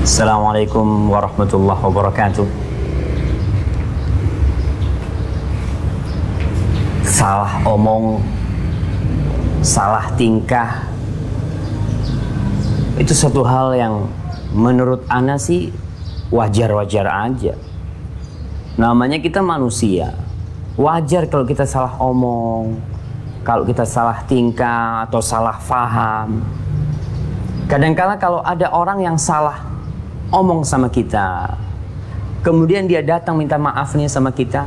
Assalamualaikum warahmatullahi wabarakatuh. Salah omong, salah tingkah, itu satu hal yang menurut ana sih wajar-wajar aja. Namanya kita manusia, wajar kalau kita salah omong, kalau kita salah tingkah atau salah faham. Kadangkala kalau ada orang yang salah omong sama kita, kemudian dia datang minta maaf nih sama kita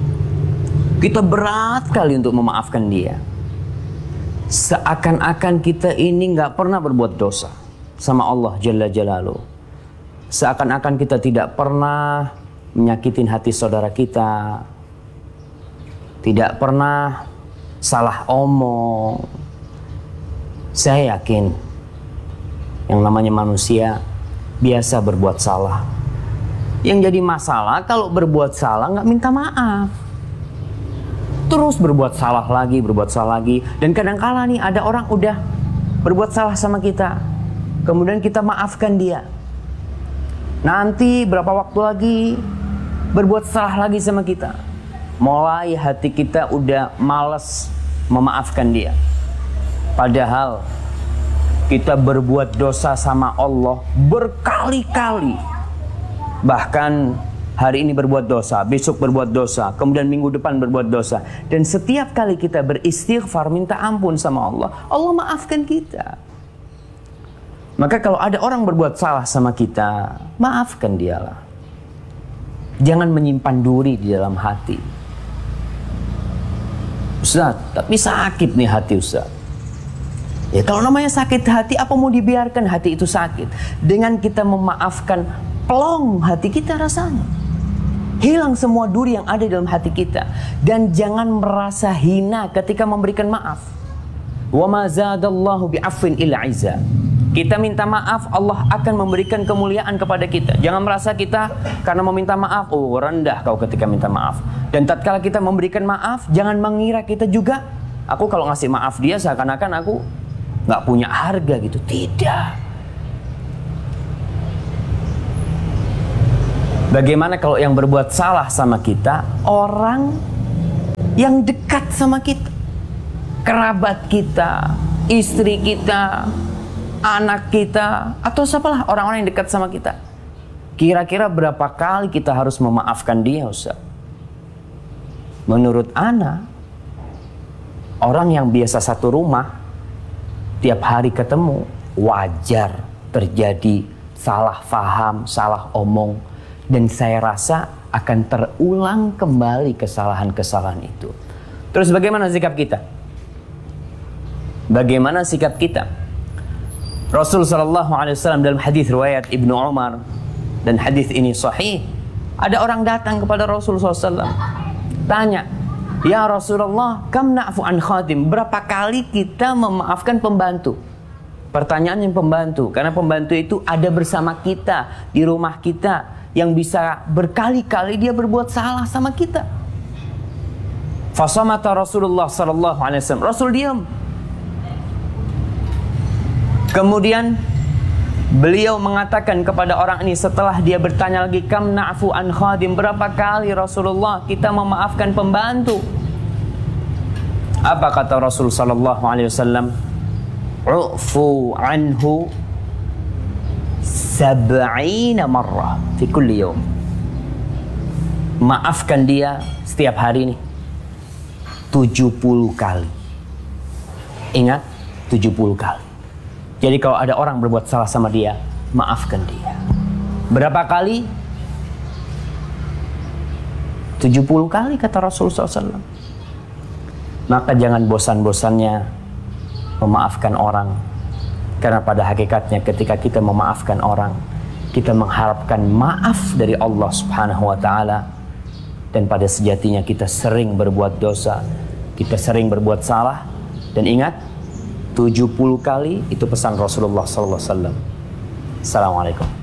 berat kali untuk memaafkan dia. Seakan-akan kita ini nggak pernah berbuat dosa sama Allah Jalla Jalaluh. Seakan-akan kita tidak pernah menyakitin hati saudara kita, tidak pernah salah omong. Saya yakin yang namanya manusia biasa berbuat salah. Yang jadi masalah kalau berbuat salah nggak minta maaf, terus berbuat salah lagi. Dan kadang-kala nih ada orang udah berbuat salah sama kita, kemudian kita maafkan dia. Nanti berapa waktu lagi berbuat salah lagi sama kita, mulai hati kita udah males memaafkan dia. Padahal kita berbuat dosa sama Allah berkali-kali. Bahkan hari ini berbuat dosa, besok berbuat dosa, kemudian minggu depan berbuat dosa. Dan setiap kali kita beristighfar, minta ampun sama Allah, Allah maafkan kita. Maka kalau ada orang berbuat salah sama kita, maafkan dialah. Jangan menyimpan duri di dalam hati. Ustaz, tapi sakit nih hati Ustaz. Ya kalau namanya sakit hati, apa mau dibiarkan hati itu sakit? Dengan kita memaafkan, plong hati kita rasanya. Hilang semua duri yang ada dalam hati kita. Dan jangan merasa hina ketika memberikan maaf. Wa ma zadallahu bi'afwin illa 'izza. Kita minta maaf, Allah akan memberikan kemuliaan kepada kita. Jangan merasa kita karena meminta maaf, oh rendah kau ketika minta maaf. Dan tatkala kita memberikan maaf, jangan mengira kita juga, aku kalau ngasih maaf dia seakan-akan aku nggak punya harga gitu. Tidak. Bagaimana kalau yang berbuat salah sama kita orang yang dekat sama kita, kerabat kita, istri kita, anak kita, atau siapalah orang-orang yang dekat sama kita? Kira-kira berapa kali kita harus memaafkan dia, Ustaz? Menurut ana, orang yang biasa satu rumah, tiap hari ketemu, wajar terjadi salah faham, salah omong. Dan saya rasa akan terulang kembali kesalahan-kesalahan itu. Terus bagaimana sikap kita? Bagaimana sikap kita? Rasul sallallahu alaihi wasallam dalam hadis riwayat Ibnu Umar, dan hadis ini sahih. Ada orang datang kepada Rasul sallallahu alaihi wasallam, tanya, "Ya Rasulullah, kam na'fu an khadim?" Berapa kali kita memaafkan pembantu? Pertanyaannya pembantu, karena pembantu itu ada bersama kita di rumah kita, yang bisa berkali-kali dia berbuat salah sama kita. Fasamata Rasulullah sallallahu alaihi wasallam. Rasul diam. Kemudian beliau mengatakan kepada orang ini setelah dia bertanya lagi, kam na'fu an khadim? Berapa kali Rasulullah kita memaafkan pembantu? Apa kata Rasul sallallahu alaihi wasallam? U'fu anhu 70 marrah fi kulli yawm. Maafkan dia setiap hari nih 70 kali. Ingat, 70 kali. Jadi kalau ada orang berbuat salah sama dia, maafkan dia. Berapa kali? 70 kali kata Rasulullah SAW. Maka jangan bosan-bosannya memaafkan orang. Karena pada hakikatnya ketika kita memaafkan orang, kita mengharapkan maaf dari Allah Subhanahu wa Ta'ala. Dan pada sejatinya kita sering berbuat dosa, kita sering berbuat salah. Dan ingat, 70 kali itu pesan Rasulullah SAW. Assalamualaikum.